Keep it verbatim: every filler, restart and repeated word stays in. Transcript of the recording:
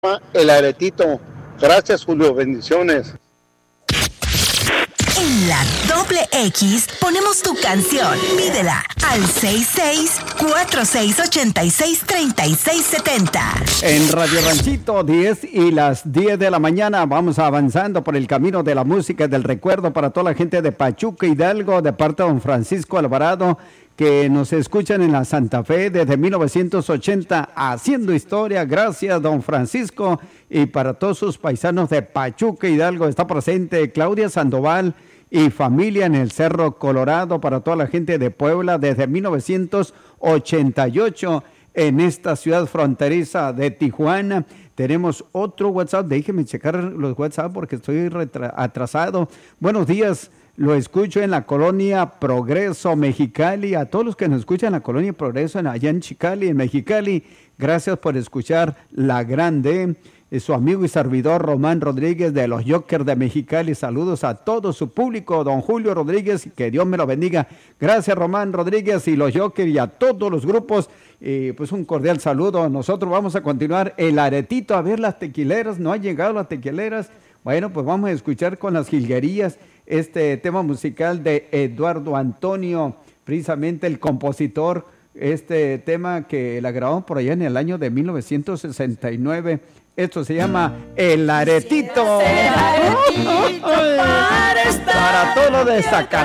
El Aretito. Gracias, Julio. Bendiciones. En la doble X ponemos tu canción. Pídela al seis seis cuatro seis ocho seis tres seis siete cero. En Radio Ranchito, diez y las diez de la mañana, vamos avanzando por el camino de la música y del recuerdo para toda la gente de Pachuca, Hidalgo, de parte de don Francisco Alvarado, que nos escuchan en la Santa Fe desde mil novecientos ochenta, haciendo historia. Gracias, don Francisco. Y para todos sus paisanos de Pachuca, Hidalgo, está presente Claudia Sandoval y familia en el Cerro Colorado. Para toda la gente de Puebla desde mil novecientos ochenta y ocho en esta ciudad fronteriza de Tijuana. Tenemos otro WhatsApp, déjenme checar los WhatsApp porque estoy retra- atrasado. Buenos días, lo escucho en la colonia Progreso, Mexicali. A todos los que nos escuchan en la colonia Progreso, allá en Chicali, en Mexicali, gracias por escuchar La Grande. Su amigo y servidor Román Rodríguez de los Jokers de Mexicali. Saludos a todo su público, don Julio Rodríguez, que Dios me lo bendiga. Gracias, Román Rodríguez y los Jokers y a todos los grupos. Eh, pues un cordial saludo. Nosotros vamos a continuar el aretito, a ver las tequileras. No han llegado las tequileras. Bueno, pues vamos a escuchar con las jilguerías este tema musical de Eduardo Antonio, precisamente el compositor. Este tema que la grabamos por allá en el año de mil novecientos sesenta y nueve. Esto se llama El Aretito. El aretito para estar Para todo lo de Zacatecas.